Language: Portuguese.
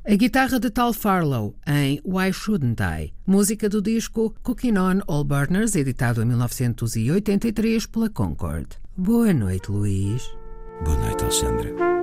A guitarra de Tal Farlow em Why Shouldn't I, música do disco Cooking on All Burners, editado em 1983 pela Concord. Boa noite, Luís. Boa noite, Alexandra.